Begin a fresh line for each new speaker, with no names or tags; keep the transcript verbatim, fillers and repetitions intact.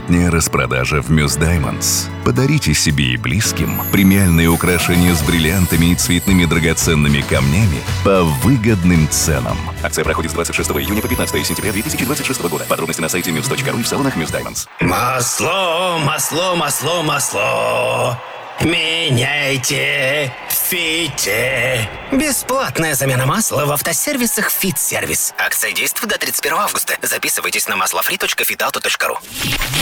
Летняя распродажа в Muse Diamonds. Подарите себе и близким премиальные украшения с бриллиантами и цветными драгоценными камнями по выгодным ценам. Акция проходит с двадцать шестого июня по пятнадцатое сентября две тысячи двадцать шестого года. Подробности на сайте мьюз точка ру и в салонах Muse Diamonds.
Масло, масло, масло, масло. Меняйте в Фите. Бесплатная замена масла в автосервисах Фит Сервис. Акция действует до тридцать первого августа. Записывайтесь на маслофри точка фитауто точка ру.